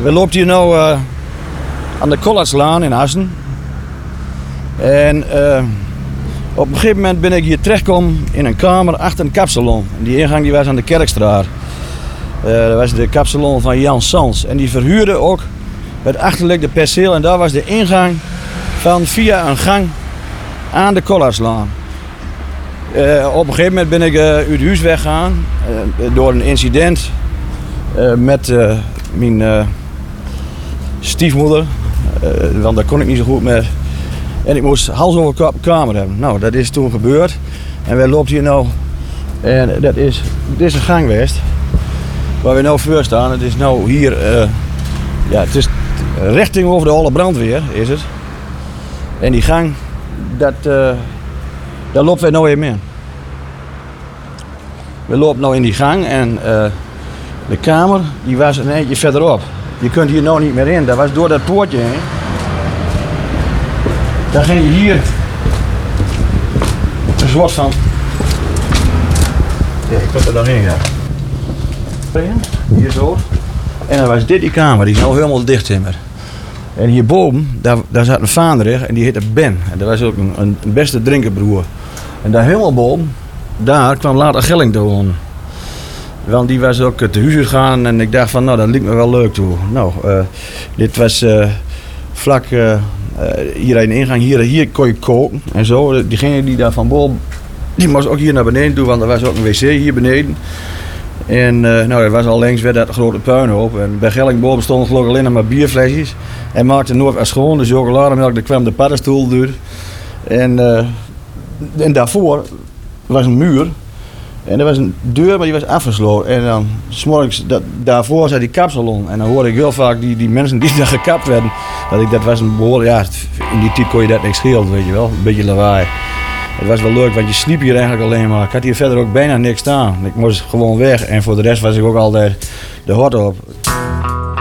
We lopen hier nu aan de Collardslaan in Assen. En op een gegeven moment ben ik hier terechtgekomen in een kamer achter een kapsalon. En die ingang die was aan de Kerkstraat. Dat was de kapsalon van Jan Sans. En die verhuurde ook het achterliggende perceel. En daar was de ingang van via een gang aan de Collardslaan. Op een gegeven moment ben ik uit het huis weggegaan door een incident met mijn stiefmoeder. Want daar kon ik niet zo goed mee. En ik moest hals over kop een kamer hebben. Nou, dat is toen gebeurd. En wij lopen hier nu. En dit is een gang geweest. Waar we nu voor staan. Het is nu hier. Het is richting over de Holle Brandweer is het. En die gang, daar lopen wij nu even in. We lopen nu in die gang en de kamer die was een eindje verderop. Je kunt hier nou niet meer in. Dat was door dat poortje heen. Dan ging je hier een soort van. Ja, ik kon er dan in gaan. Hier zo. En dan was dit die kamer, die is nou helemaal dicht in. En hierboven, daar zat een vader en die heette Ben. En dat was ook een beste drinkerbroer. En daar helemaal boven, daar kwam later Gelling te wonen. Want die was ook te huis gegaan en ik dacht van, nou dat liep me wel leuk toe. Nou, dit was vlak hier in de ingang, hier kon je koken en zo. Diegene die daar van boven, die moest ook hier naar beneden toe, want er was ook een wc hier beneden. En er was al links weer dat grote puinhoop. En bij Gelling boven stonden geloof ik alleen maar bierflesjes. En maakte nooit als schoon, de chocolademelk, daar kwam de paddenstoel door. En daarvoor was een muur. En er was een deur, maar die was afgesloten. En dan, 's morgens, daarvoor zat die kapsalon. En dan hoorde ik heel vaak die mensen die daar gekapt werden. Dat was een behoorlijk, ja, in die tijd kon je dat niks schelen, weet je wel. Een beetje lawaai. Het was wel leuk, want je sliep hier eigenlijk alleen maar. Ik had hier verder ook bijna niks staan. Ik moest gewoon weg. En voor de rest was ik ook altijd de hort op.